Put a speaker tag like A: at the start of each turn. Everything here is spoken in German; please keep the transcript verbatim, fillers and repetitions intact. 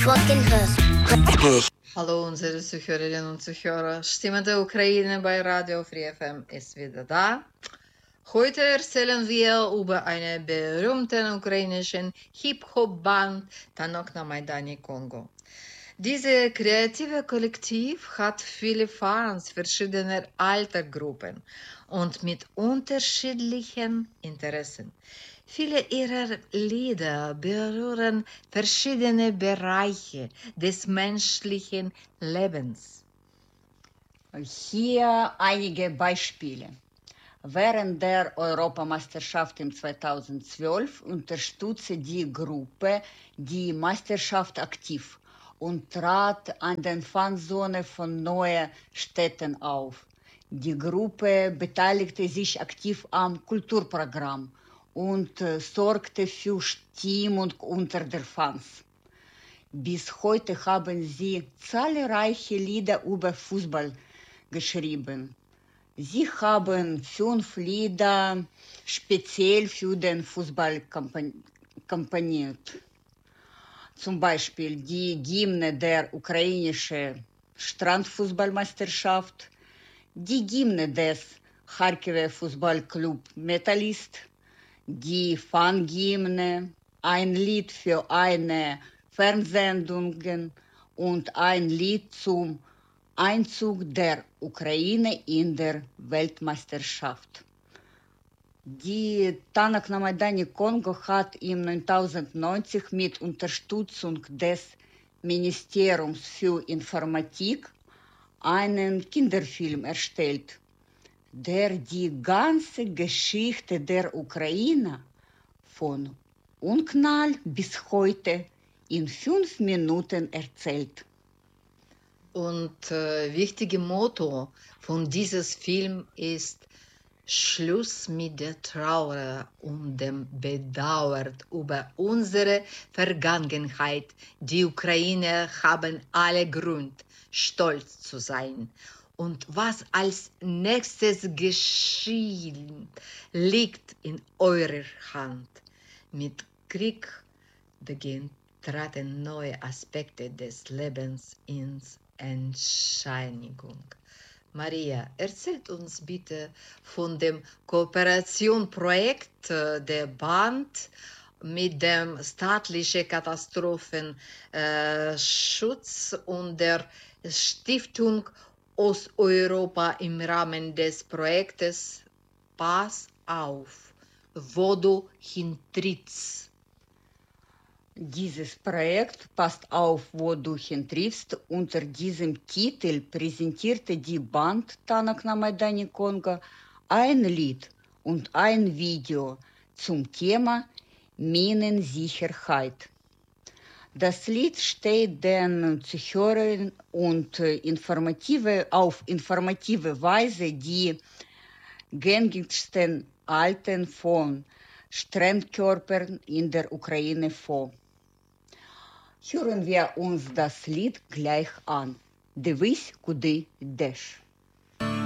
A: fucking her.
B: Hallo unsere Zuhörerinnen und Zuhörer. Stimme der Ukraine bei Radio Free F M ist wieder da. Heute erzählen wir über einen berühmten ukrainischen Hip-Hop-Band Tanok na Maidani Kongo. Diese kreative Kollektiv hat viele Fans verschiedener Altersgruppen und mit unterschiedlichen Interessen. Viele ihrer Lieder berühren verschiedene Bereiche des menschlichen Lebens.
C: Hier einige Beispiele. Während der Europameisterschaft im zweitausendzwölf unterstützte die Gruppe die Meisterschaft aktiv und trat an den Fanzonen von neuen Städten auf. Die Gruppe beteiligte sich aktiv am Kulturprogramm und äh, sorgte für Stimmung unter den Fans. Bis heute haben sie zahlreiche Lieder über Fußball geschrieben. Sie haben fünf Lieder speziell für den Fußball komponiert. Zum Beispiel die Hymne der ukrainischen Strandfußballmeisterschaft, die Hymne des Charkiwer Fußballclub Metallist, die Fanhymne, ein Lied für eine Fernsehsendung und ein Lied zum Einzug der Ukraine in der Weltmeisterschaft. Die Tanok na Maidani Kongo hat im neunzehnhundertneunzig mit Unterstützung des Ministeriums für Informatik einen Kinderfilm erstellt, der die ganze Geschichte der Ukraine von Unknall bis heute in fünf Minuten erzählt.
B: Und äh, wichtige Motto von diesem Film ist Schluss mit der Trauer und dem Bedauern über unsere Vergangenheit. Die Ukrainer haben alle Grund, stolz zu sein. Und was als nächstes geschehen, liegt in eurer Hand. Mit Krieg beginnt traten neue Aspekte des Lebens ins Entscheidung. Maria, erzählt uns bitte von dem Kooperationsprojekt der Band mit dem staatlichen Katastrophenschutz und der Stiftung Osteuropa im Rahmen des Projektes Pass auf, wo du hintrittst.
C: Dieses Projekt Passt auf, wo du hintriffst. Unter diesem Titel präsentierte die Band Tanok na Maidani Kongo ein Lied und ein Video zum Thema Minensicherheit. Das Lied steht den Zuhörern und informative, auf informative Weise die gängigsten Arten von Sprengkörpern in der Ukraine vor. Hören wir uns das Lied gleich an. Дивись, куди йдеш.